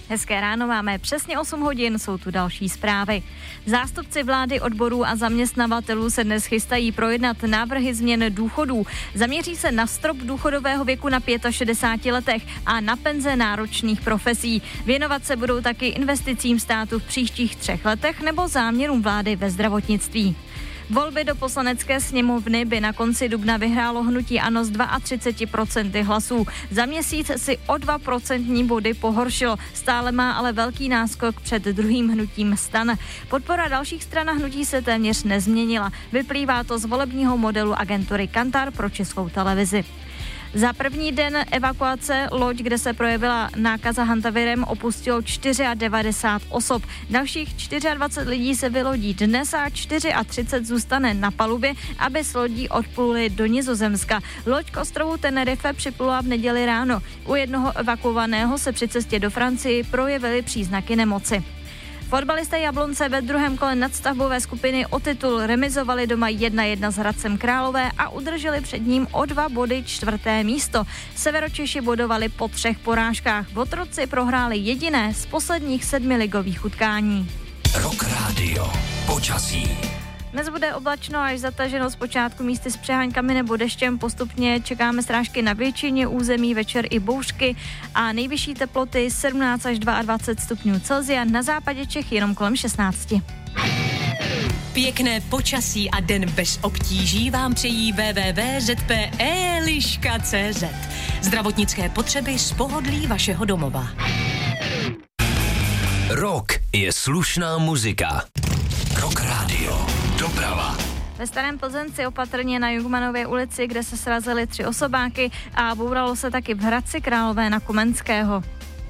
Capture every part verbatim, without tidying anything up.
Hezké ráno, máme přesně osm hodin, jsou tu další zprávy. Zástupci vlády, odborů a zaměstnavatelů se dnes chystají projednat návrhy změn důchodů. Zaměří se na strop důchodového věku na šedesáti pěti letech a na penze náročných profesí. Věnovat se budou taky investicím státu v příštích třech letech nebo záměrům vlády ve zdravotnictví. Volby do poslanecké sněmovny by na konci dubna vyhrálo hnutí ANO s třiceti dvěma procenty hlasů. Za měsíc si o dva procentní body pohoršilo, stále má ale velký náskok před druhým hnutím STAN. Podpora dalších stran a hnutí se téměř nezměnila. Vyplývá to z volebního modelu agentury Kantar pro Českou televizi. Za první den evakuace loď, kde se projevila nákaza hantavirem, opustilo devadesát čtyři osob. Dalších dvacet čtyři lidí se vylodí dnes a třicet čtyři zůstane na palubě, aby s lodí odpluli do Nizozemska. Loď k ostrovu Tenerife připlula v neděli ráno. U jednoho evakuovaného se při cestě do Francii projevily příznaky nemoci. Fotbalisté Jablonce ve druhém kole nadstavbové skupiny o titul remizovali doma jedna jedna s Hradcem Králové a udrželi před ním o dva body čtvrté místo. Severočeši bodovali po třech porážkách. Votroci prohráli jediné z posledních sedmi ligových utkání. Rock Radio. Počasí. Dnes bude oblačno až zataženo, zpočátku místy s přeháňkami nebo deštěm, postupně čekáme srážky na většině území, večer i bouřky a nejvyšší teploty sedmnáct až dvacet dva stupňů Celsia, na západě Čech jenom kolem šestnáct. Pěkné počasí a den bez obtíží vám přejí w w w tečka z p e liška tečka c z. Zdravotnické potřeby z pohodlí vašeho domova. Rock je slušná muzika. Rock Radio. Doprava. Ve Starém Plzenci opatrně na Jungmanově ulici, kde se srazily tři osobáky a bouralo se taky v Hradci Králové na Komenského.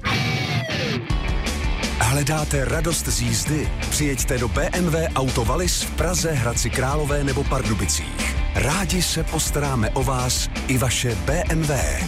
Hledáte radost z jízdy? Přijeďte do bé em vé Auto Wallis v Praze, Hradci Králové nebo Pardubicích. Rádi se postaráme o vás i vaše bé em vé.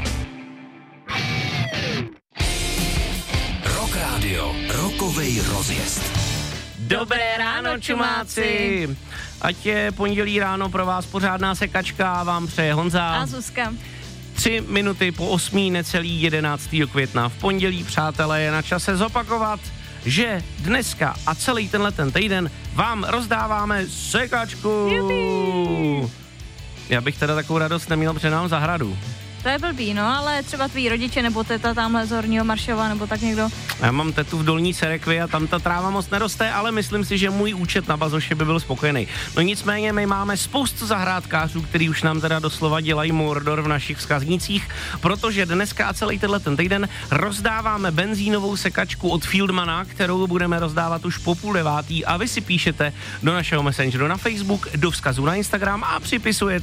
Rock Radio. Rockovej rozjezd. Dobré ráno, čumáci! Ať je pondělí ráno pro vás pořádná sekačka, vám přeje Honza. A Zuzka. Tři minuty po osmí, necelý jedenáctého května. V pondělí, přátelé, je na čase zopakovat, že dneska a celý tenhle ten týden vám rozdáváme sekačku. Jubi. Já bych teda takovou radost neměl, protože nám zahradu. To je blbý, no, ale třeba tví rodiče nebo teta tamhle z Horního Maršova nebo tak někdo. Já mám tetu v Dolní Cerekvi a tam ta tráva moc neroste, ale myslím si, že můj účet na bazoše by byl spokojený. No nicméně my máme spoustu zahrádkářů, který už nám teda doslova dělají mordor v našich vzkaznících, protože dneska a celý tenhle ten týden rozdáváme benzínovou sekačku od Fieldmana, kterou budeme rozdávat už po půl devátý a vy si píšete do našeho messengeru na Facebook, do vzkazu na Instagram a připisujete